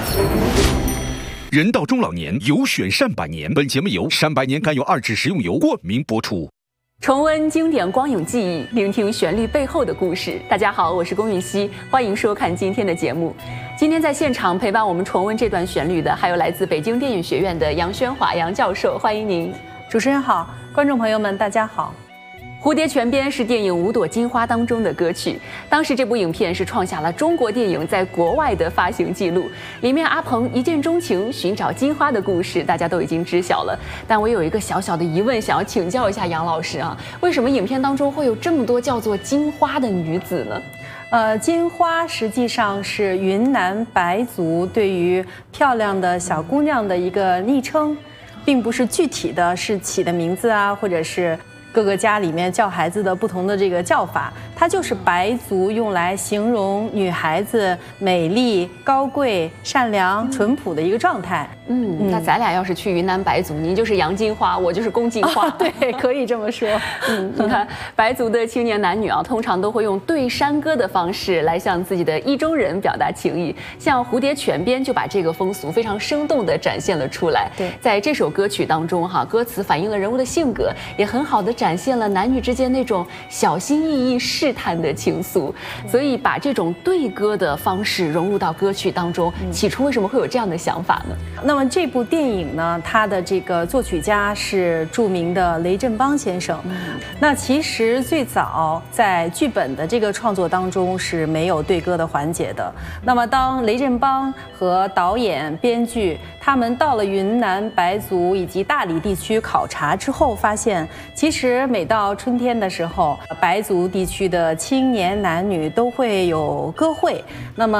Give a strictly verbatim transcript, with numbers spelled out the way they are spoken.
人到中老年，有选善百年。本节目由善百年甘油二酯食用油冠名播出。 重温经典光影记忆，聆听旋律背后的故事。大家好，我是龚允熙，欢迎收看今天的节目。今天在现场陪伴我们重温这段旋律的，还有来自北京电影学院的杨宣华杨教授，欢迎您。 主持人好，观众朋友们大家好。 蝴蝶泉边是电影《五朵金花》当中的歌曲，当时这部影片是创下了中国电影在国外的发行记录。里面阿鹏一见钟情寻找金花的故事，大家都已经知晓了。但我有一个小小的疑问，想要请教一下杨老师啊，为什么影片当中会有这么多叫做金花的女子呢？ 呃，金花实际上是云南白族对于漂亮的小姑娘的一个昵称，并不是具体的是起的名字啊，或者是各个家里面叫孩子的不同的这个叫法，它就是白族用来形容女孩子美丽、高贵、善良、淳朴的一个状态。 嗯，嗯那咱俩要是去云南白族，您就是杨金花，我就是龚金花， 啊、对，可以这么说。 嗯，你看白族的青年男女啊，通常都会用对山歌的方式来向自己的意中人表达情意，像《蝴蝶泉边》就把这个风俗非常生动地展现了出来。 对， 在这首歌曲当中，哈，歌词反映了人物的性格，也很好的展现了男女之间那种小心翼翼试探的情愫，所以把这种对歌的方式融入到歌曲当中。起初为什么会有这样的想法呢？ 那么这部电影呢，它的这个作曲家是著名的雷振邦先生。嗯、那其实最早在剧本的这个创作当中是没有对歌的环节的。那么当雷振邦和导演、编剧他们到了云南白族以及大理地区考察之后，发现其实每到春天的时候，白族地区的青年男女都会有歌会。那么